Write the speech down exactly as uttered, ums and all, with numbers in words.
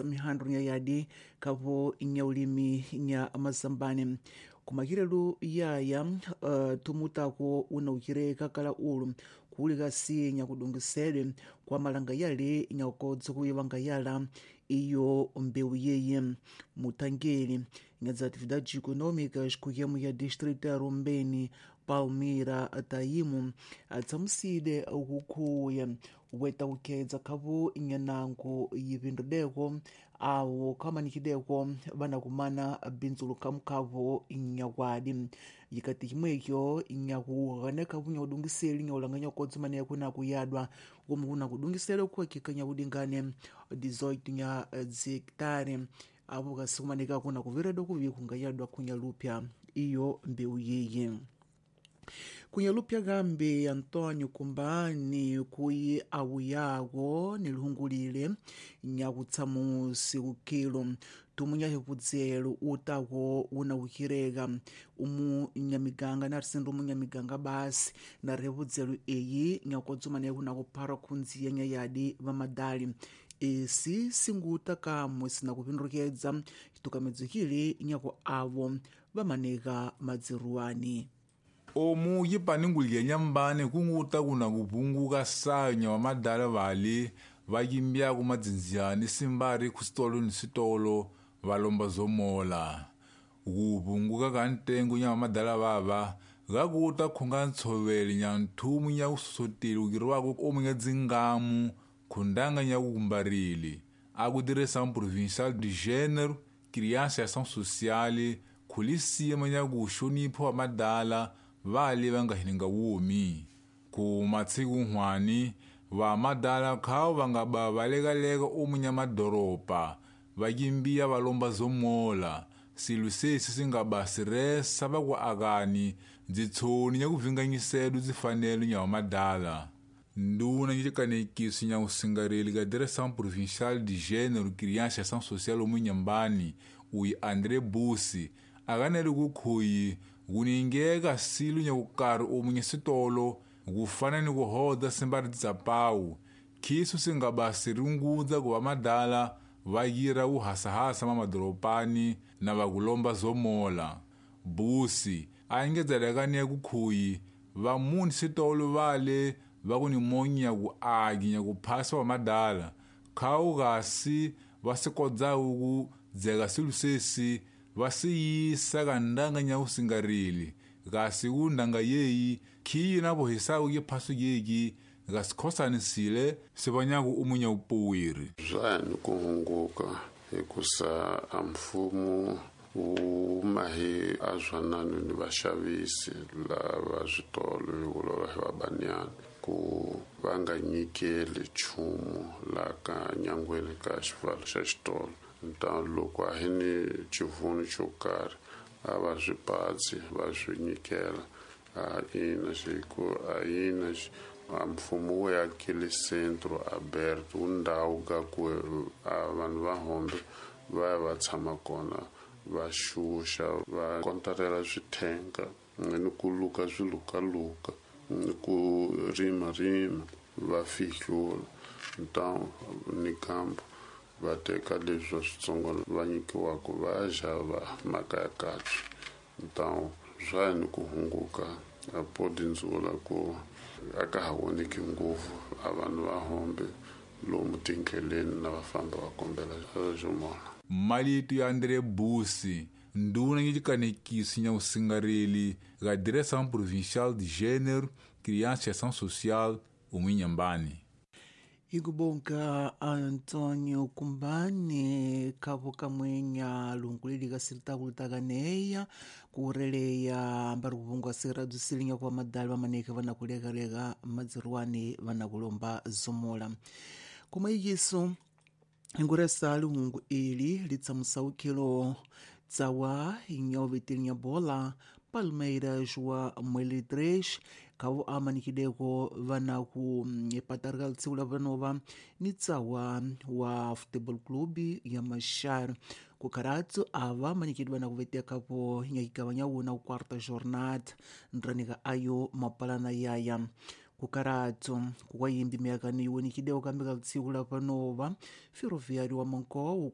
mihandro nya yadi kapo nya ulimi nya mazambani kumakirelu yaya uh, tumutako unaukire kakala ulu kuulika si nya kudungisele kwa malanga yale nya ukodzi kuyivanga yala iyo mbewu yeye mutangeli nya za atividades econômicas kuyemu ya distrito ya Rumbeni Palmira Ataimu atsamuside ukukhuya weta ukedza khavu inyanango yivindudeko awo khamanikideko vanakumana bindzulu kamukavo inyakwadi yikati chimwekyo inyakuhaneka vunya kudungiseli nyaulanganya ukodzimane kuna kuyadwa komu kuna kudungisele kuhakika nyakudingane dezoito nya zihektare apo kasikumanika kuna kuviredo kuvi kungayadwa kunyalupya iyo mbewu yeye kunyalupya gambe Antonio Kumbani kuyi awu yawo nilihungulile nyakutsamusi ukilo tumunyahe kudzelu utawo unawukireka umu nyamiganga narisindu umu nyamiganga basi narevudzelu eyi nyakodzumane kuna kuphara kunziya nyayadi vamadali esi singuta kamwe sinakupindukedza tukamedzukile nyako avo vamaneka madziruani omu yipaningulile nyambane kunguta kuna kupunguka sayo nyawa madala vali vayimbya kumadzinziyani simbari kusitolo ni sitolo valomba zomola kupunguka kantengo nyawa madala vava gakuta khunga ntshoveli nya nthumu nya ususoteli ukiriwako omu nya dzingamu khundanga nya ukumbarili akudireção provincial de gênero criança e ação social khulisima nya kuxonipha wa madala vali vangahininga wumi ku matsiku nhwani va madala khawo vangaba valekaleka omu nya madoropa vayimbiya valomba zomola silu sesi singaba siresa vakwa akani dzitshoni nya kuvinganyisedu dzifanelo nya wa madala nduna nyicikanekiso nya usingareli ka direção provincial de gênero criança e ação social omu nyambani uyi André Busi akanele kukhuyi kuningeka silu nya kukari omu nya sitolo kufana ni kuhoda simbari dzapau khiso singaba sirungudza kuva madala vayira uhasahasa mamadoropani na vakulomba zomola Busi ayingedzalekaniya kukhuyi vamuni sitolo vale vakunimonya kuaki nya kuphasa wa madala khawu kasi vasikodzawu kudzeka silu sesi vasiyisa kandanga nya usingarili kasi kundanga yeyi khiyi navohisaku yiphaso yeki kasikhosanisile sivanyaku umunya upuwiri zwani kuhunguka hikusa amfumu umahi azwananu ni vaxavisi lava switolo hikulova hi vabanyana ku va nga nyikeli chumu la ka nyangweni ka xivalo xa xitolo ntan loko a hi ni chivuno xo karhi a va swi patsi va swi nyikela a ina xiku a ina mfumo wo yakile centro Alberto undhawu ka ku a vanhu va hombe va va tshama kona va xuxa va kontarela swithenga ni ku luka swilukaluka ni ku rima rima va fihlula ntan ni kampo va teka leswi switsongo va nyikiwaka va dya va maka ya kahle ntan swa ni ku hunguka a podindzula ku aka ha voneki ngopfu a vanhu va hombe lomu tindleleni na vafamba va kombela zomola malitu ya André Busi nduna nyicikanekiso nya usingareli ka direção provincial de gênero criança e ação social umu Inhambane ikubonga Antonio Kumbani kavo kamwenya lungulili kasilitakulitakaneya kureleya ambari kuvungwa siradu silinya kwa madali vamaneke vanakulekaleka madziruani vanakulomba zomola kuma ikiso inguresa lihungu ili litsamusaukilo tsawa inyauvitilinya bola Palmeiras wa mweli três kawo amanikideko vana ku patarika ltsiku vanova ni tsawa wa Futebol Club ya Machar ku Karatu ava amanikidwa na kuvetekapo nyakikavanya una ku quarta jornada ndranika ayo mapalana yaya ku Karatu kukwayimbi miaka ni unikideko kambika ltsiku vanova Ferroviário wa Mankowa